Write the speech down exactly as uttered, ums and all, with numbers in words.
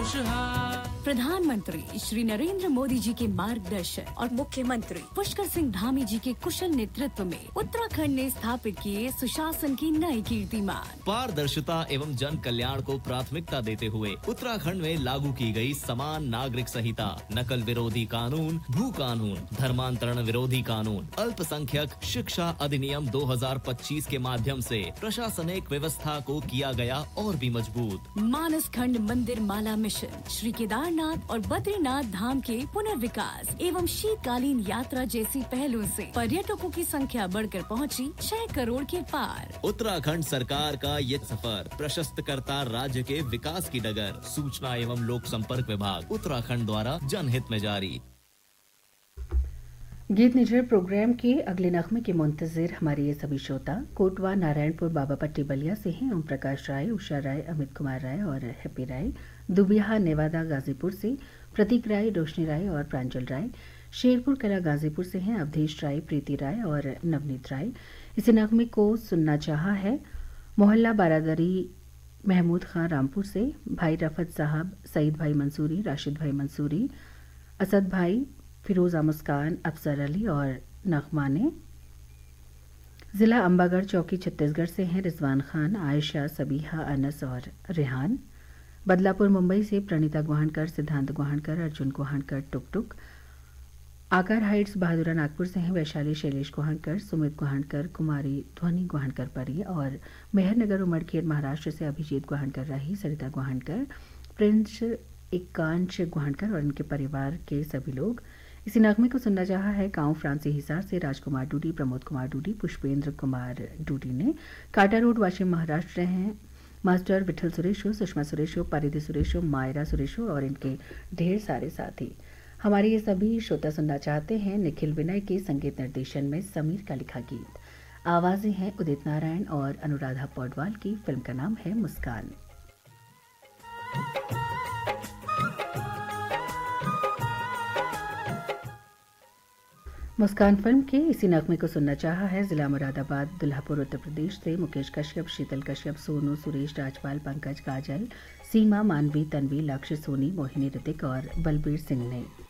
खुशहाल। प्रधानमंत्री श्री नरेंद्र मोदी जी के मार्गदर्शन और मुख्यमंत्री पुष्कर सिंह धामी जी के कुशल नेतृत्व में उत्तराखंड ने स्थापित किए सुशासन की नई कीर्तिमान। पारदर्शिता एवं जन कल्याण को प्राथमिकता देते हुए उत्तराखंड में लागू की गई समान नागरिक संहिता, नकल विरोधी कानून, भू कानून, धर्मांतरण विरोधी कानून, अल्पसंख्यक शिक्षा अधिनियम दो हज़ार पच्चीस के माध्यम से प्रशासनिक व्यवस्था को किया गया और भी मजबूत। मानस खंड मंदिर माला मिशन, श्री केदारनाथ और बद्रीनाथ धाम के पुनर्विकास एवं शीतकालीन यात्रा जैसी पहलों से पर्यटकों की संख्या बढ़कर पहुंची छह करोड़ के पार। उत्तराखंड सरकार का ये सफर प्रशस्त करता राज्य के विकास की डगर। सूचना एवं लोक संपर्क विभाग उत्तराखंड द्वारा जनहित में जारी। गीत निजर प्रोग्राम के अगले नगमे के मुंतजिर हमारे ये सभी श्रोता कोटवा नारायणपुर बाबा पट्टी बलिया से हैं। ओम प्रकाश राय, उषा राय, अमित कुमार राय और हैप्पी राय। दुबिया नेवादा गाजीपुर से प्रतीक राय, रोशनी राय और प्रांजल राय। शेरपुर कला गाजीपुर से हैं अवधेश राय, प्रीति राय और नवनीत राय। इस नगमे को सुनना चाहा है मोहल्ला बारादरी महमूद खां रामपुर से, भाई रफत साहब, सईद भाई मंसूरी, राशिद भाई मंसूरी, असद भाई, फिरोजा मुस्कान, अफसर अली और नगमा ने। जिला अंबागढ़ चौकी छत्तीसगढ़ से हैं रिजवान खान, आयशा, सबीहा, अनस और रेहान। बदलापुर मुंबई से प्रणीता गुहानकर, सिद्धांत गुहानकर, अर्जुन गुहानकर, टुक टुक। आकार हाइट्स बहादुरा नागपुर से हैं वैशाली, शैलेश गुहानकर, सुमित गुहानकर, कुमारी ध्वनि गुहानकर परी और मेहरनगर उमड़खेड़ महाराष्ट्र से अभिजीत गुहानकर राही, सरिता गुहानकर, प्रिंस एकांश गुहानकर और इनके परिवार के सभी लोग। इसी नगमे को सुनना चाहा है गांव फ्रांसी हिसार से राजकुमार डूडी, प्रमोद कुमार डूडी, पुष्पेंद्र कुमार डूडी ने। काटा रोड वाशिम महाराष्ट्र हैं मास्टर विठल सुरेशो, सुषमा सुरेशो, परिधि सुरेशो, मायरा सुरेशो और इनके ढेर सारे साथी। हमारे ये सभी श्रोता सुनना चाहते हैं निखिल विनय के संगीत निर्देशन में समीर का लिखा गीत। आवाजें हैं उदित नारायण और अनुराधा पौडवाल की। फिल्म का नाम है मुस्कान। मुस्कान फिल्म के इसी नगमे को सुनना चाहा है जिला मुरादाबाद दुल्हापुर उत्तर प्रदेश से मुकेश कश्यप, शीतल कश्यप, सोनू, सुरेश, राजपाल, पंकज, काजल, सीमा, मानवी, तन्वी, लक्ष्य, सोनी, मोहिनी, ऋतिक और बलबीर सिंह ने।